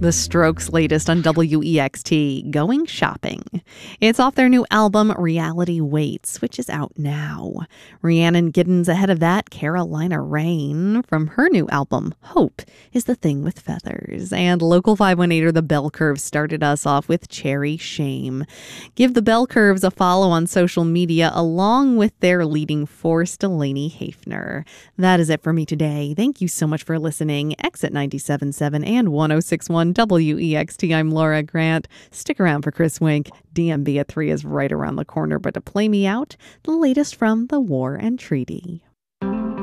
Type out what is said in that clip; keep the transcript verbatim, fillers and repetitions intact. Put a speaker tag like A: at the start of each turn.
A: The Strokes' latest on W E X T, Going Shopping. It's off their new album, Reality Waits, which is out now. Rhiannon Giddens ahead of that, Carolina Rain. From her new album, Hope is the Thing with Feathers. And Local five one eight or The Bell Curve started us off with Cherry Shame. Give The Bell Curves a follow on social media along with their leading force, Delaney Hafner. That is it for me today. Thank you so much for listening. Exit ninety-seven point seven and one oh six point one W E X T. I'm Laura Grant. Stick around for Chris Wink. D M B at three is right around the corner, but to play me out, the latest from the War and Treaty.